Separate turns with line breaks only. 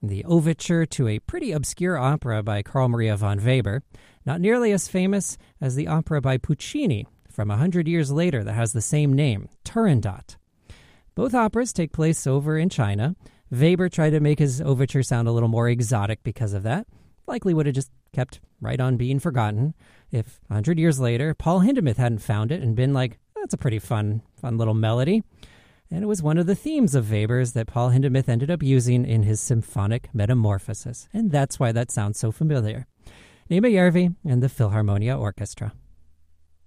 the overture to a pretty obscure opera by Carl Maria von Weber, not nearly as famous as the opera by Puccini from 100 years later that has the same name, Turandot. Both operas take place over in China. Weber tried to make his overture sound a little more exotic because of that. Likely would have just kept right on being forgotten if 100 years later Paul Hindemith hadn't found it and been like, that's a pretty fun little melody. And it was one of the themes of Weber's that Paul Hindemith ended up using in his symphonic Metamorphosis. And that's why that sounds so familiar. Nema Järvi and the Philharmonia Orchestra.